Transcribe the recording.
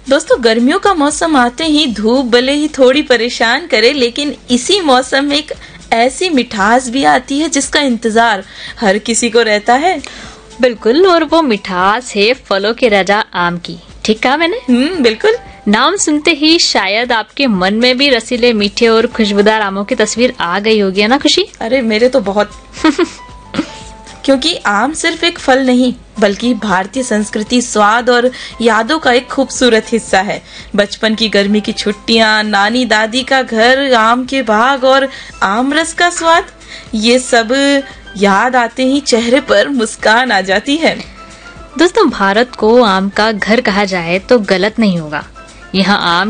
दोस्तों, गर्मियों का मौसम आते ही धूप भले ही थोड़ी परेशान करे, लेकिन इसी मौसम में एक ऐसी मिठास भी आती है जिसका इंतजार हर किसी को रहता है। बिल्कुल, और वो मिठास है फलों के राजा आम की। ठीक कहा मैंने? बिल्कुल। नाम सुनते ही शायद आपके मन में भी रसीले, मीठे और खुशबूदार आमों की तस्वीर आ गई होगी, है ना खुशी? अरे मेरे तो बहुत क्योंकि आम सिर्फ एक फल नहीं, बल्कि भारतीय संस्कृति, स्वाद और यादों का एक खूबसूरत हिस्सा है। बचपन की गर्मी की छुट्टियां, नानी दादी का घर, आम के बाग और आम रस का स्वाद, ये सब याद आते ही चेहरे पर मुस्कान आ जाती है। दोस्तों, भारत को आम का घर कहा जाए तो गलत नहीं होगा। यहाँ आम